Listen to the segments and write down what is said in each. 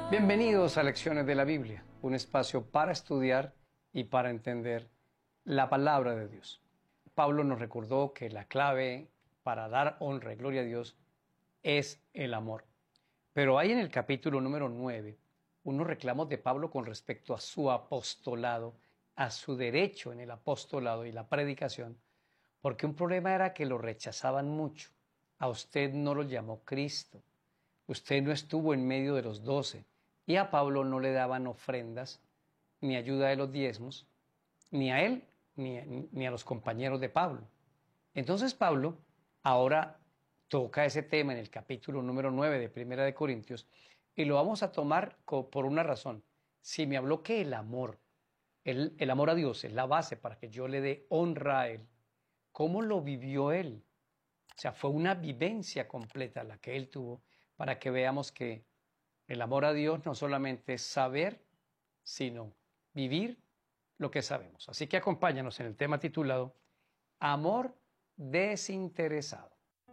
Bienvenidos a Lecciones de la Biblia, un espacio para estudiar y para entender la palabra de Dios. Pablo nos recordó que la clave para dar honra y gloria a Dios es el amor. Pero hay en el capítulo número 9 unos reclamos de Pablo con respecto a su apostolado, a su derecho en el apostolado y la predicación, porque un problema era que lo rechazaban mucho. A usted no lo llamó Cristo, usted no estuvo en medio de los 12, y a Pablo no le daban ofrendas, ni ayuda de los diezmos, ni a él, ni a los compañeros de Pablo. Entonces Pablo ahora toca ese tema en el capítulo número 9 de Primera de Corintios, y lo vamos a tomar por una razón. Si me habló que el amor a Dios es la base para que yo le dé honra a Él, ¿cómo lo vivió Él? O sea, fue una vivencia completa la que Él tuvo para que veamos que el amor a Dios no solamente es saber, sino vivir lo que sabemos. Así que acompáñanos en el tema titulado Amor desinteresado.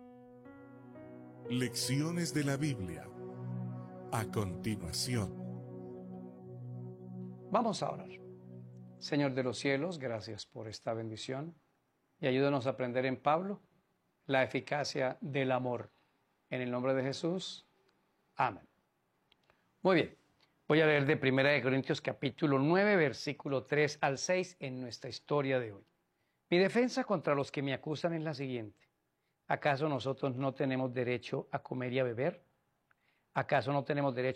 Lecciones de la Biblia. A continuación. Vamos a orar. Señor de los cielos, gracias por esta bendición y ayúdanos a aprender en Pablo la eficacia del amor. En el nombre de Jesús. Amén. Muy bien. Voy a leer de 1 Corintios capítulo 9, versículo 3 al 6 en nuestra historia de hoy. Mi defensa contra los que me acusan es la siguiente. ¿Acaso nosotros no tenemos derecho a comer y a beber? ¿Acaso no tenemos derecho